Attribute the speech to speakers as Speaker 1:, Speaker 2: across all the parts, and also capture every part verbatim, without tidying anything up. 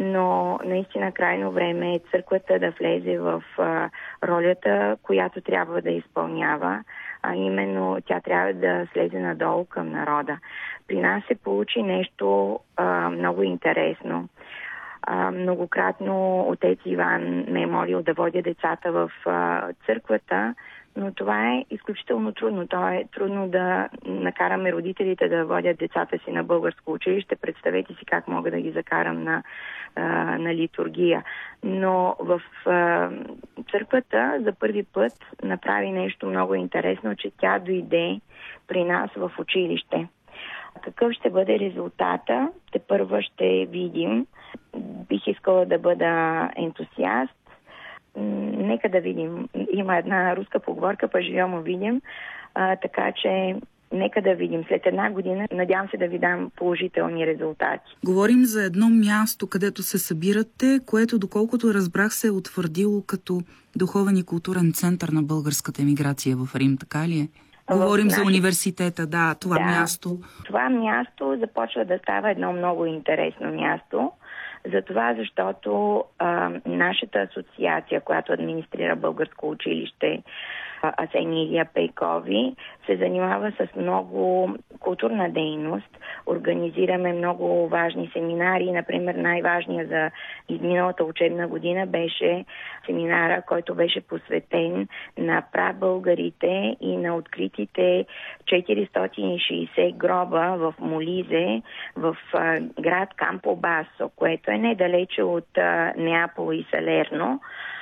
Speaker 1: но наистина крайно време е църквата да влезе в а, ролята, която трябва да изпълнява, а именно тя трябва да слезе надолу към народа. При нас се получи нещо а, много интересно. А, многократно отец Иван ме е молил да водя децата в а, църквата, но това е изключително трудно. То е трудно да накараме родителите да водят децата си на българско училище. Представете си как мога да ги закарам на, а, на литургия. Но в а, църквата за първи път направи нещо много интересно, че тя дойде при нас в училище. Какъв ще бъде резултата? Тепърва ще видим. Бих искала да бъда ентусиаст. Нека да видим. Има една руска поговорка, по-живемо видим. А, така че нека да видим. След една година надявам се да ви дам положителни резултати.
Speaker 2: Говорим за едно място, където се събирате, което, доколкото разбрах, се е утвърдило като духовен и културен център на българската емиграция в Рим. Така ли е? Говорим наши... за университета, да, това да, място.
Speaker 1: Това място започва да става едно много интересно място. Затова, защото а, нашата асоциация, която администрира Българско училище Асен Илия Пейкови, се занимава с много културна дейност. Организираме много важни семинари. Например, най-важният за изминалата учебна година беше семинара, който беше посветен на прабългарите и на откритите четиристотин и шейсет гроба в Молизе, в а, град Кампобасо, което е недалече от а, Неапол и Салерно.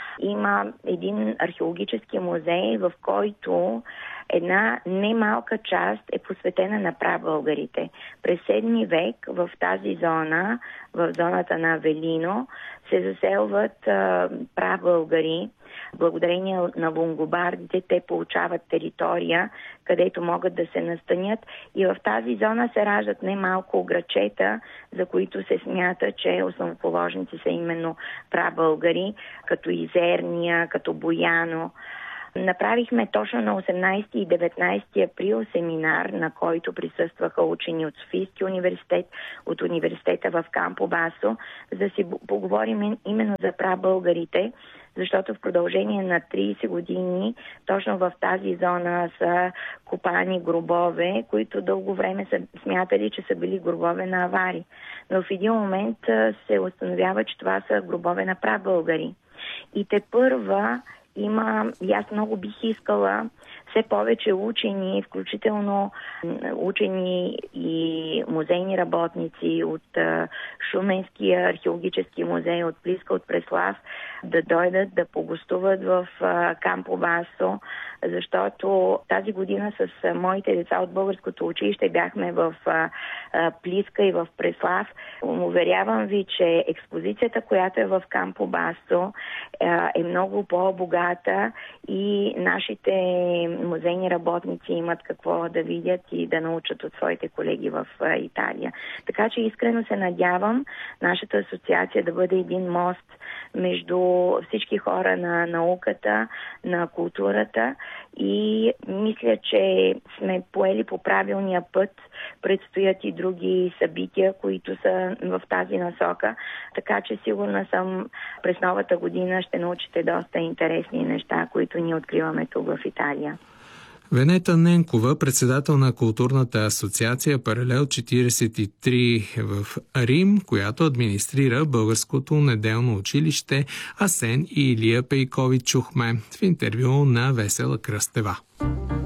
Speaker 1: Има един археологически музей, в който една немалка част е посветена на прабългарите. През седми век в тази зона, в зоната на Авелино, се заселват а, прабългари. Благодарение на лонгобардите те получават територия, където могат да се настанят, и в тази зона се раждат немалко градчета, за които се смята, че основоположници са именно прабългари, като Изерния, като Бояно. Направихме точно на осемнайсети и деветнайсети април семинар, на който присъстваха учени от Софийския университет, от университета в Кампобасо, за да си поговорим именно за прабългарите, защото в продължение на трийсет години точно в тази зона са копани гробове, които дълго време са смятали, че са били гробове на авари. Но в един момент се установява, че това са гробове на прабългари. И тепърва има, и аз много бих искала все повече учени, включително учени и музейни работници от Шуменския археологически музей, от Плиска, от Преслав, да дойдат да погостуват в Кампобасо, защото тази година с моите деца от българското училище бяхме в Плиска и в Преслав. Уверявам ви, че експозицията, която е в Кампобасо, е много по-богата и нашите музейни работници имат какво да видят и да научат от своите колеги в Италия. Така че искрено се надявам нашата асоциация да бъде един мост между всички хора на науката, на културата, и мисля, че сме поели по правилния път. Предстоят и други събития, които са в тази насока, така че сигурна съм, през новата година ще научите доста интересни неща, които ние откриваме тук в Италия.
Speaker 3: Венета Ненкова, председател на културната асоциация Паралел четирийсет и три в Рим, която администрира Българското неделно училище Асен и Илия Пейкови, чухме в интервю на Весела Кръстева.